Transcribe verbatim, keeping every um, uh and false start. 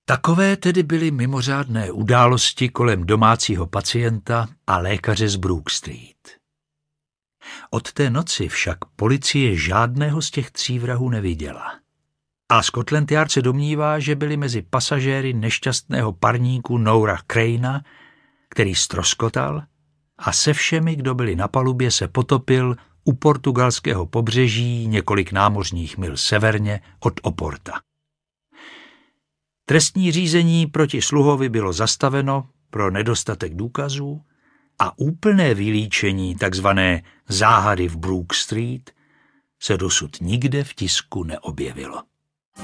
Takové tedy byly mimořádné události kolem domácího pacienta a lékaře z Brook Street. Od té noci však policie žádného z těch tří vrahů neviděla. A Scotland Yard se domnívá, že byli mezi pasažéry nešťastného parníku Noura Craina, který ztroskotal, a se všemi, kdo byli na palubě, se potopil u portugalského pobřeží několik námořních mil severně od Oporta. Trestní řízení proti sluhovi bylo zastaveno pro nedostatek důkazů a úplné vylíčení takzvané záhady v Brook Street se dosud nikde v tisku neobjevilo.